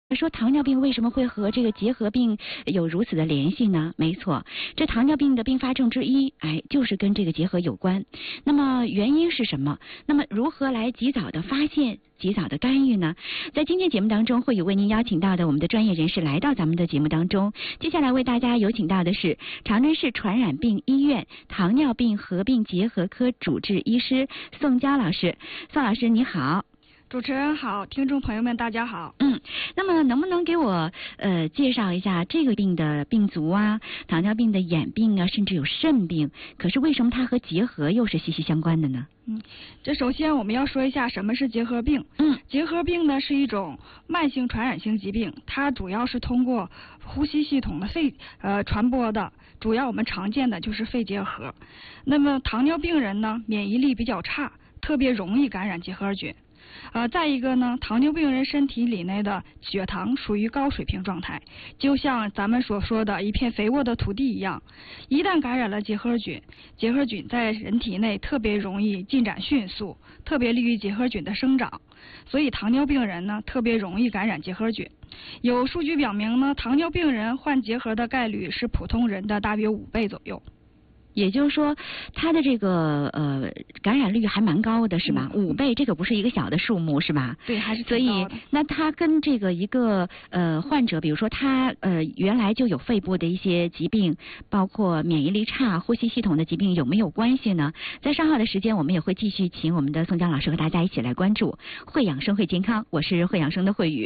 说糖尿病为什么会和这个结核病有如此的联系呢？没错，这糖尿病的并发症之一，就是跟这个结核有关。那么原因是什么？那么如何来及早的发现、及早的干预呢？在今天节目当中，会有为您邀请到的我们的专业人士来到咱们的节目当中。接下来为大家有请到的是长春市传染病医院糖尿病合并结核科主治医师宋娇老师。宋老师你好。 主持人好，听众朋友们大家好。 那么能不能给我介绍一下这个病的病足啊，糖尿病的眼病啊，甚至有肾病，可是为什么它和结核又是息息相关的呢？ 这首先我们要说一下什么是结核病。结核病呢是一种慢性传染性疾病，它主要是通过呼吸系统的肺传播的，主要我们常见的就是肺结核。那么糖尿病人呢免疫力比较差，特别容易感染结核菌。再一个呢，糖尿病人身体里内的血糖属于高水平状态，就像咱们所说的一片肥沃的土地一样，一旦感染了结核菌，结核菌在人体内特别容易进展迅速，特别利于结核菌的生长，所以糖尿病人呢特别容易感染结核菌。有数据表明呢，糖尿病人患结核的概率是普通人的大约5倍左右。 也就是说，它的这个感染率还蛮高的，是吧？5倍，这个不是一个小的数目，是吧？ 对，还是挺高的。所以，那它跟这个一个患者，比如说他原来就有肺部的一些疾病，包括免疫力差、呼吸系统的疾病，有没有关系呢？在稍后的时间，我们也会继续请我们的宋江老师和大家一起来关注会养生会健康，我是会养生的慧宇。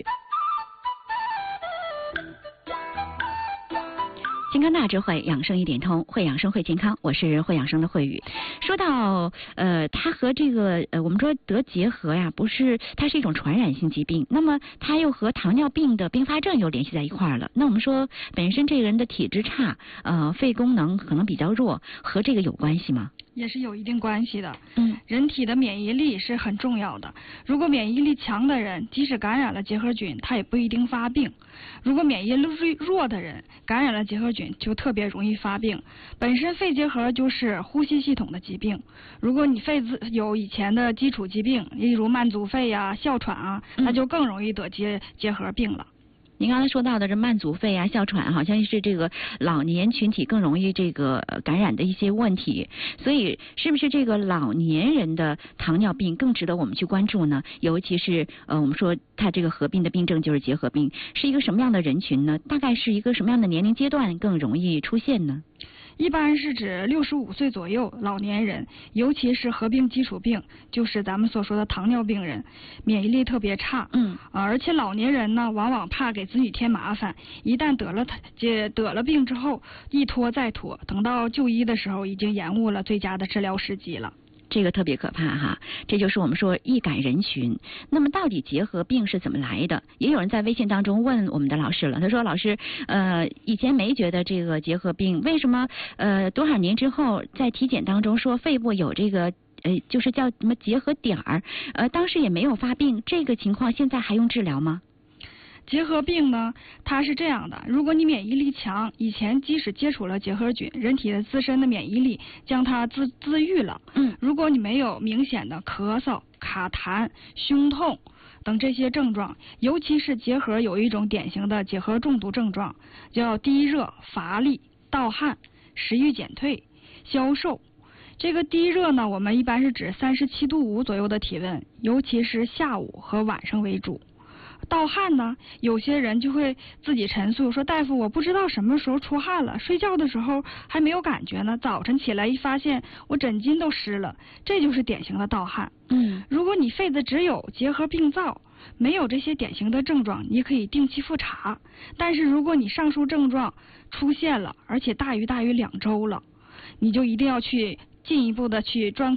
健康大智慧，养生一点通，会养生会健康，我是会养生的慧宇。说到它和这个我们说得结核呀，不是它是一种传染性疾病，那么它又和糖尿病的并发症又联系在一块儿了。那我们说本身这个人的体质差，肺功能可能比较弱，和这个有关系吗？ 也是有一定关系的。人体的免疫力是很重要的。如果免疫力强的人，即使感染了结核菌，他也不一定发病；如果免疫力弱的人，感染了结核菌就特别容易发病。本身肺结核就是呼吸系统的疾病，如果你肺子有以前的基础疾病，例如慢阻肺啊、哮喘啊，那就更容易得结核病了。 您刚才说到的这慢阻肺啊、哮喘，好像是这个老年群体更容易这个感染的一些问题，所以是不是这个老年人的糖尿病更值得我们去关注呢？尤其是我们说它这个合并的病症就是结核病，是一个什么样的人群呢？大概是一个什么样的年龄阶段更容易出现呢？ 一般是指65岁左右老年人，尤其是合并基础病，就是咱们所说的糖尿病人，免疫力特别差。而且老年人呢，往往怕给自己添麻烦，一旦得了病之后，一拖再拖，等到就医的时候，已经延误了最佳的治疗时机了。 这个特别可怕哈，这就是我们说易感人群。那么到底结核病是怎么来的？也有人在微信当中问我们的老师了，他说老师，以前没觉得这个结核病，为什么多少年之后在体检当中说肺部有这个就是叫什么结核点儿，当时也没有发病，这个情况现在还用治疗吗？ 结核病呢，它是这样的，如果你免疫力强，以前即使接触了结核菌，人体的自身的免疫力将它自愈了。如果你没有明显的咳嗽、卡痰、胸痛等这些症状，尤其是结核有一种典型的结核中毒症状，叫低热、乏力、盗汗、食欲减退、消瘦。这个低热呢，我们一般是指37.5度左右的体温，尤其是下午和晚上为主。盗汗呢，有些人就会自己陈述说，大夫，我不知道什么时候出汗了，睡觉的时候还没有感觉呢，早晨起来一发现我枕巾都湿了，这就是典型的盗汗。如果你肺子只有结核病灶，没有这些典型的症状，你可以定期复查。但是如果你上述症状出现了，而且大于2周了，你就一定要去进一步的去专